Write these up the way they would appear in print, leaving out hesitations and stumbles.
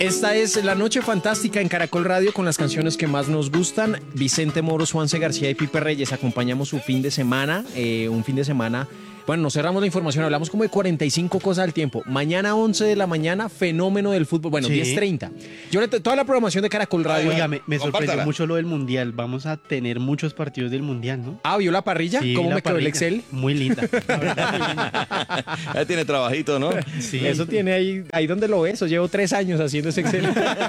Esta es La Noche Fantástica en Caracol Radio con las canciones que más nos gustan. Vicente Moros, Juanse García y Pipe Reyes acompañamos su fin de semana. Un fin de semana. Bueno, nos cerramos la información, hablamos como de 45 cosas al tiempo. Mañana 11 de la mañana, fenómeno del fútbol. Bueno, Sí. 10:30. Toda la programación de Caracol Radio. Oiga, me sorprendió Compártala. mucho lo del Mundial. Vamos a tener muchos partidos del Mundial, ¿no? Ah, ¿vio la parrilla? Sí, ¿Cómo la me quedó el parrilla. Excel? Muy linda. La verdad, muy linda. Ya tiene trabajito, ¿no? Sí. Eso tiene ahí donde lo ves. Llevo 3 años haciendo ese Excel.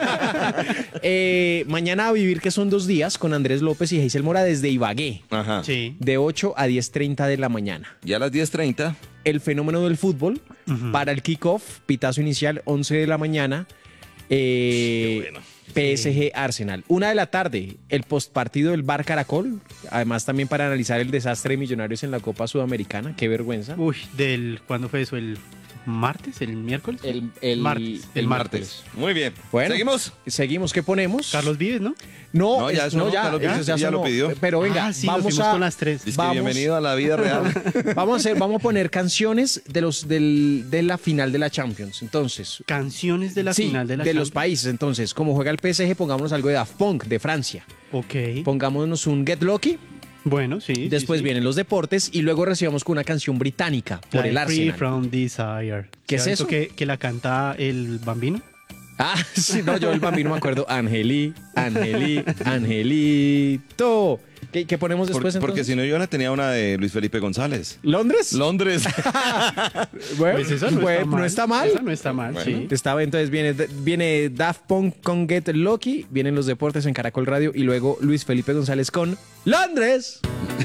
Mañana a vivir, que son 2 días, con Andrés López y Geisel Mora desde Ibagué, Ajá. Sí. de 8 a 10:30 de la mañana. Ya a las 10:30. El fenómeno del fútbol para el kickoff, pitazo inicial, 11 de la mañana. Qué bueno. PSG Arsenal. 1 de la tarde, el postpartido del Bar Caracol. Además, también para analizar el desastre de Millonarios en la Copa Sudamericana. Qué vergüenza. Uy, ¿cuándo fue eso? ¿El martes? ¿El miércoles? El martes. El martes. Muy bien. Bueno. ¿Seguimos? ¿Qué ponemos? Carlos Vives, ¿no? No, No, ya sonó, Carlos Vives, ya lo sonó. pidió. Pero venga, Ah, sí, nos vamos fuimos a con las 3. Dice que Vamos. bienvenido a la vida real. vamos a poner canciones de la final de la Champions. Entonces, Canciones de la sí, final de la los Champions. países. Entonces, como juega el PSG, pongámonos algo de Daft Punk de Francia. Ok. Pongámonos un Get Lucky. Bueno, sí. Después sí, sí. vienen los deportes y luego recibamos con una canción británica por Like el Free Arsenal. from Desire. ¿Qué es ¿Ya eso? visto que la canta el Bambino? Ah, sí, no, yo el Bambino me acuerdo. Angelito. ¿Qué ponemos después Porque entonces? si no, yo la tenía una de Luis Felipe González. ¿Londres? Londres. Bueno, Pues eso no está mal. no está mal. Eso no está mal, Bueno. sí. Entonces viene Daft Punk con Get Lucky, vienen los deportes en Caracol Radio y luego Luis Felipe González con Londres.